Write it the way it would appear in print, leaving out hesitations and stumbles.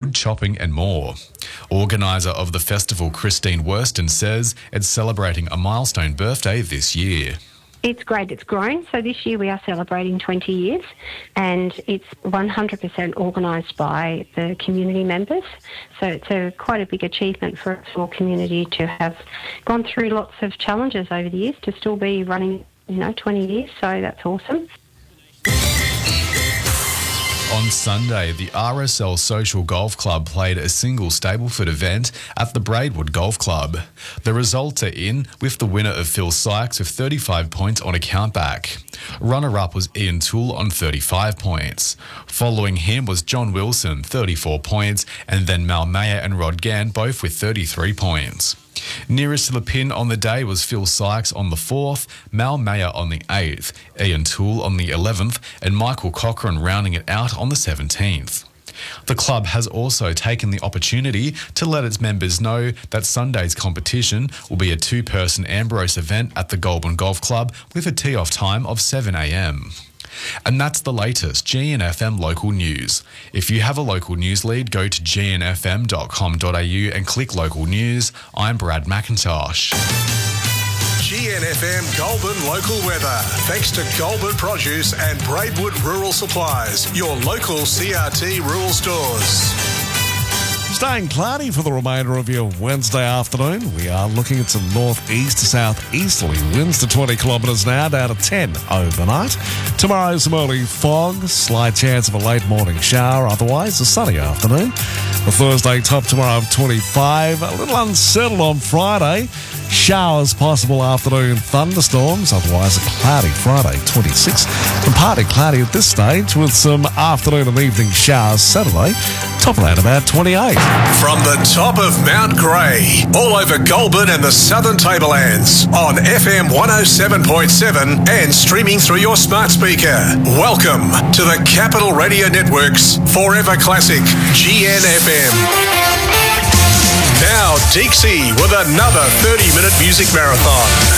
wood chopping and more. Organiser of the festival, Christine Worston, says it's celebrating a milestone birthday this year. It's great. It's grown. So this year we are celebrating 20 years and it's 100% organised by the community members. So it's quite a big achievement for a small community to have gone through lots of challenges over the years to still be running, 20 years. So that's awesome. On Sunday, the RSL Social Golf Club played a single Stableford event at the Braidwood Golf Club. The results are in, with the winner of Phil Sykes with 35 points on a countback. Runner-up was Ian Toole on 35 points. Following him was John Wilson, 34 points, and then Mal Mayer and Rod Gann, both with 33 points. Nearest to the pin on the day was Phil Sykes on the 4th, Mal Mayer on the 8th, Ian Toole on the 11th, and Michael Cochran rounding it out on the 17th. The club has also taken the opportunity to let its members know that Sunday's competition will be a two-person Ambrose event at the Goulburn Golf Club with a tee-off time of 7 a.m. And that's the latest GNFM local news. If you have a local news lead, go to gnfm.com.au and click local news. I'm Brad McIntosh. GNFM Goulburn local weather. Thanks to Goulburn Produce and Braidwood Rural Supplies, your local CRT rural stores. Staying cloudy for the remainder of your Wednesday afternoon. We are looking at some northeast to southeasterly winds to 20 kilometres an hour, down to 10 overnight. Tomorrow, some early fog, slight chance of a late morning shower, otherwise a sunny afternoon. The Thursday top tomorrow of 25, a little unsettled on Friday. Showers possible, afternoon thunderstorms, otherwise a cloudy Friday, 26. And partly cloudy at this stage with some afternoon and evening showers Saturday, top around about 28. From the top of Mount Grey, all over Goulburn and the Southern Tablelands, on FM 107.7 and streaming through your smart speaker. Welcome to the Capital Radio Network's Forever Classic, GNFM. Now, Deeksy with another 30-minute music marathon.